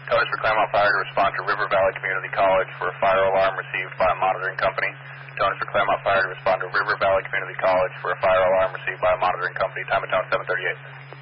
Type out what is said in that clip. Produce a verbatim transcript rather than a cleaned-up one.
Toners for Claremont Fire to respond to River Valley Community College for a fire alarm received by a monitoring company. Toners for Claremont Fire to respond to River Valley Community College for a fire alarm received by a monitoring company. Time of tone seven thirty-eight.